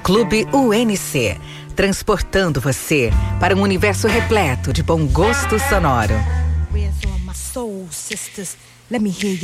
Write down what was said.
Clube UNC, transportando você para um universo repleto de bom gosto sonoro.